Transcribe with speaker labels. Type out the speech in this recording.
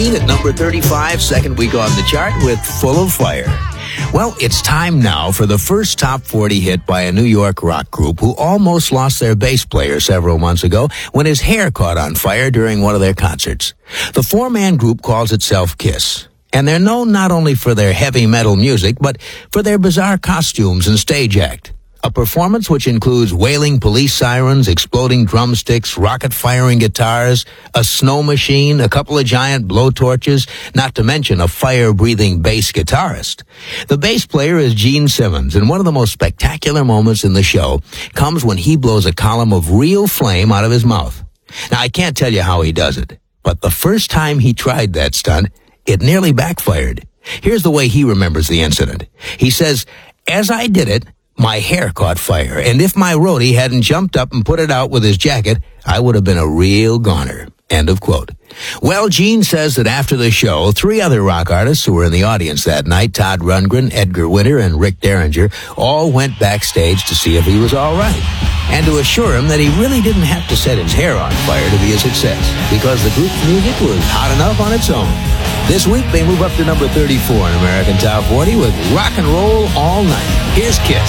Speaker 1: Gene at number 35, second week on the chart with Full of Fire. Well, it's time now for the first top 40 hit by a New York rock group who almost lost their bass player several months ago when his hair caught on fire during one of their concerts. The four-man group calls itself Kiss, and they're known not only for their heavy metal music, but for their bizarre costumes and stage act. A performance which includes wailing police sirens, exploding drumsticks, rocket-firing guitars, a snow machine, a couple of giant blowtorches, not to mention a fire-breathing bass guitarist. The bass player is Gene Simmons, and one of the most spectacular moments in the show comes when he blows a column of real flame out of his mouth. Now, I can't tell you how he does it, but the first time he tried that stunt, it nearly backfired. Here's the way he remembers the incident. He says, "As I did it, my hair caught fire, and if my roadie hadn't jumped up and put it out with his jacket, I would have been a real goner." End of quote. Well, Gene says that after the show, three other rock artists who were in the audience that night, Todd Rundgren, Edgar Winter, and Rick Derringer, all went backstage to see if he was all right, and to assure him that he really didn't have to set his hair on fire to be a success, because the group's music was hot enough on its own. This week, they move up to number 34 in American Top 40 with Rock and Roll All Night. Here's Kiss.